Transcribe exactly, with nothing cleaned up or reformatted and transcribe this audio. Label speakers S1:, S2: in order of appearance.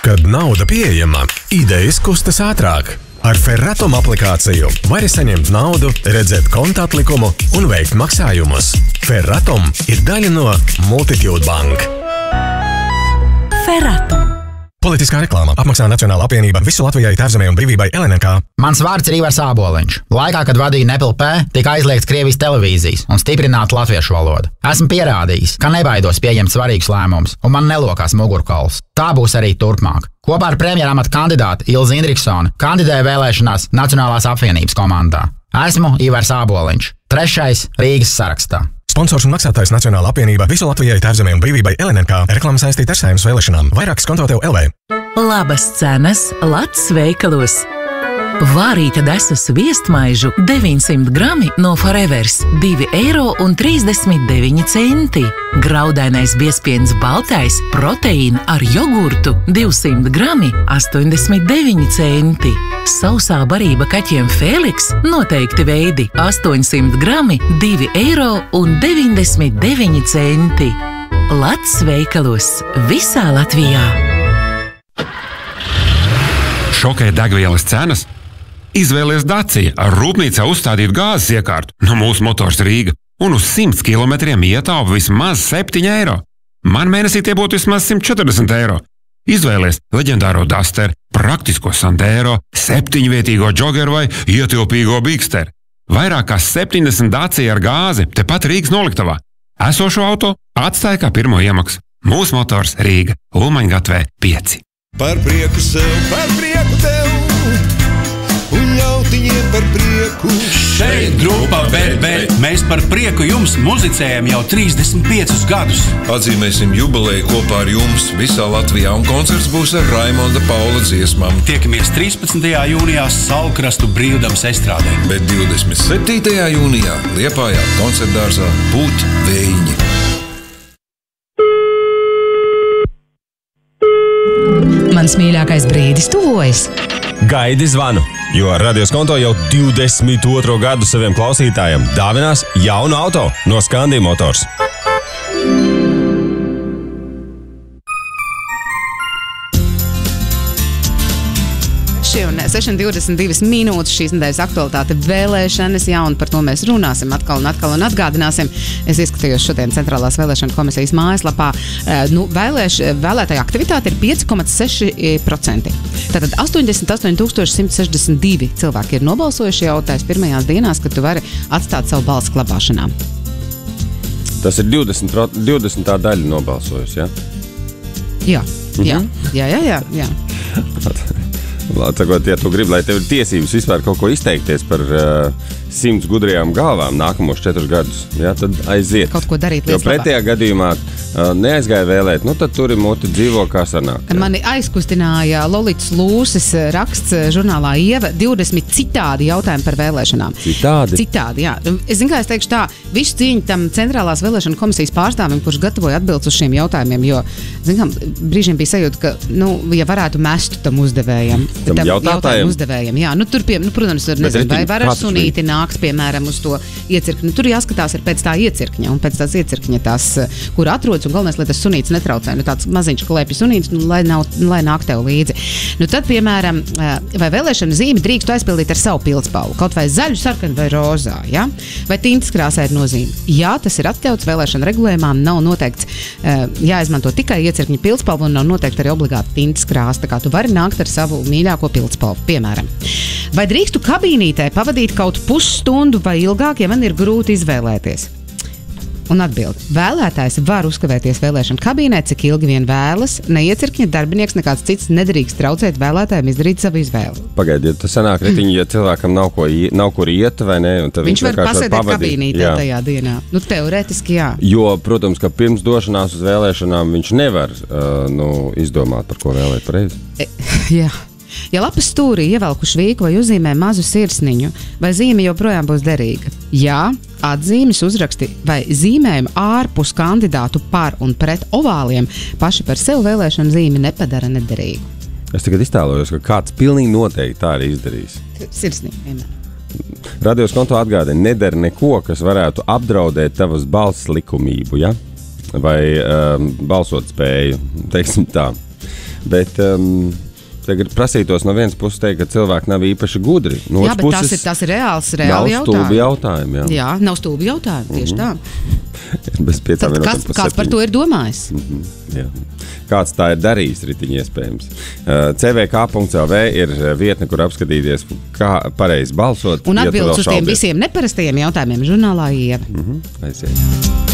S1: Kad nauda pieejama, idejas kustas ātrāk. Ar Ferratum aplikāciju vari saņemt naudu, redzēt konta atlikumu un veikt maksājumus. Ferratum ir daļa no Multitude Bank.
S2: Ferratum.
S1: Politiskā reklāma apmaksā Nacionāla apvienība Visu Latvijai, Tēvzemei un Brīvībai L N K.
S3: Mans vārds ir Ivars Āboliņš. Laikā, kad vadīju Nepal P, tika aizliegts Krievijas televīzijas un stiprināta latviešu valoda. Esmu pierādījis, ka nebaidos pieņemt svarīgus lēmumus, un man nelokās mugurkauls. Tā būs arī turpmāk. Kopā ar premjeramata kandidātu Ilzi Indriksoni kandidēju vēlēšanās Nacionālās apvienības komandā. Esmu Ivars Āboliņš, trešais Rīgas sarakstā.
S1: Sponsors un maksātājs Nacionāla apvienība Visu Latvijai, Tēvzemei un Brīvībai L N K. Reklāma saistīta ar Saeimas vēlēšanām. Vairākas konto tev L V.
S2: Labas cenas Lats veikalos. Vārīta desas viestmaižu deviņsimt grami no Forevers divi eiro un trīsdesmit deviņi centi. Graudainais biezpiens baltais proteīna ar jogurtu divsimt grami astoņdesmit deviņi centi. Sausā barība kaķiem Feliks noteikti veidi astoņsimt grami divi eiro un deviņdesmit deviņi centi. Lats veikalos visā Latvijā.
S4: Šokē degvielas cenas? Izvēlies Dacia ar rūpnīcā uzstādītu gāzes iekārtu no mūsu Motors Rīga un uz simt kilometriem ietaupa vismaz septiņi eiro. Man mēnesī tie būtu vismaz simt četrdesmit eiro. Izvēlies leģendāro Duster, praktisko Sandero, septiņvietīgo Joggeru vai ietilpīgo Bigster. Vairāk kā septiņdesmit Dacia ar gāzi tepat Rīgas noliktavā. Esošo auto atstāja kā pirmo iemaksu. Mūsu Motors Rīga, Ulmaņgatvē pieci.
S5: Par prieku sev, par prieku tev, un ļautiņiem par prieku.
S6: Šeit grupa B B. Mēs par prieku jums muzicējam jau trīsdesmit piecus gadus.
S5: Atzīmēsim jubileju kopā ar jums visā Latvijā, un koncerts būs ar Raimonda Paula dziesmām.
S6: Tiekamies trīspadsmitajā jūnijā Saulkrastu brīvdams estrādē.
S5: Bet divdesmit septītajā jūnijā Liepājā koncertdārzā Būt vējiņi.
S7: Mans mīļākais brīdis tuvojas.
S8: Gaidi zvanu, jo Radios Konto jau divdesmit otro gadu saviem klausītājiem dāvinās jaunu auto no Scandi Motors.
S9: Šie un seši divdesmit divas minūtes šīs nedēļas aktualitāte vēlēšanas, jā, un par to mēs runāsim atkal un atkal un atgādināsim. Es ieskatījos šodien Centrālās vēlēšana komisijas mājaslapā. Nu, vēlēš, vēlētāja aktivitāte ir pieci komats seši procenti. Tātad astoņdesmit astoņi tūkstoši simt sešdesmit divi cilvēki ir nobalsojuši jau tais pirmajās dienās, kad tu vari atstāt savu balsu glabāšanā.
S8: Tas ir divdesmit, divdesmit daļa nobalsojusi, jā?
S9: Jā, jā, jā, jā, jā, jā.
S8: Sakot, ja tu gribi, lai tev ir tiesības vispār kaut ko izteikties par uh, simts gudrajām galvām nākamos četrus gadus, ja, tad aiziet.
S9: Kaut ko darīt
S8: jo
S9: lietas
S8: pretējā labā. Gadījumā uh, neaizgāja vēlēt, nu tad tur ir moti dzīvo kā sanāk. Ja.
S9: Mani aizkustināja Lolītas Lūses raksts žurnālā Ieva divdesmit citādi jautājumi par vēlēšanām.
S8: Citādi?
S9: Citādi, jā. Es zinu, kā es teikšu tā, visu cieņu tam Centrālās vēlēšana komisijas pārstāvim, kurš gatavoja atbildes uz šiem jautājumiem, jo, zinu, kā, brīžiem bija sajūta, ka, nu, ja varētu mestu tam uzdevējam.
S8: Tam, tam jautātājiem
S9: uzdevējiem. Jā, nu tur, pie, nu, protams, var, nezinu, vai var ar sunīti nāks, piemēram, uz to iecirkni. Tur jāskatās ir pēc tā iecirkņa, un pēc tās iecirkņa tās, kur atrodas, un galvenais, lai tas sunīts netraucē. Nu, tāds maziņš klēpju sunīts, nu, lai, nav, lai nāk tev līdzi. Nu, tad, piemēram, vai vēlēšana zīme drīkstu aizpildīt ar savu pildspalvu, kaut vai zaļu, sarkanu vai rozā, ja? Vai tintas krāsā ir nozīme? Jā, tas ir atļauts vēlēšana regulējumā, nav noteikts, jāizmanto tikai iecirkņa pildspalvu, un nav noteikti arī obligāti tintas krāsa, tā kā tu vari nākt ar savu mīļāko pildspalvu, piemēram. Vai drīkstu kabīnītē pavadīt kaut pusstundu vai ilgāk, ja man ir grūti izvēlēties? Un atbild. Vēlētājs var uzkavēties vēlēšana kabīnē, cik ilgi vien vēlas. Neiecirkņa darbinieks nekāds cits nedrīkst traucēt vēlētājiem izdarīt savu izvēli.
S8: Pagaidi, ja tas sanāk retiņi, ja cilvēkam nav, ko, nav kur iet, vai ne? Un
S9: viņš, viņš var pasēdēt kabīnītē jā. Tajā dienā. Nu, teorētiski jā.
S8: Jo, protams, ka pirms došanās uz vēlēšanām viņš nevar uh, nu, izdomāt, par ko vēlēt pareizi.
S9: E, jā. Ja lapas stūrī ievelku švīku vai uzzīmē mazu sirsniņu, vai zīme joprojām būs derīga? Jā, atzīmes, uzraksti vai zīmējumi ārpus kandidātu par un pret ovāliem paši par sevi vēlēšanu zīmi nepadara nederīgu.
S8: Es tagad iztēlojos, ka kāds pilnīgi noteikti tā arī izdarīs.
S9: Sirsniņa, vienmēr.
S8: Radios Konto atgādina, nedara neko, kas varētu apdraudēt tavas balss likumību, ja? Vai um, balsot spēju, teiksim tā.
S10: Bet um, tagad prasītos no vienas puses teikt, ka cilvēki nav īpaši gudri. No
S9: jā, bet
S10: puses,
S9: tas ir, tas ir reāls, reāli
S10: jautājumi. Nav stulbi jautājumi, jā.
S9: Jā, nav stulbi jautājumi, tieši mm-hmm. tā.
S10: Bez piecām minūtēm
S9: kāds, kāds par to ir domājis?
S10: Mm-hmm, jā. Kāds tā ir darījis, ritiņi iespējams. C V K punkts L V ir vietne, kur apskatīties, kā pareizi balsot.
S9: Un atbildes uz tiem visiem neparastajiem jautājumiem žurnālā Ieva.
S10: Mm-hmm, aiziet.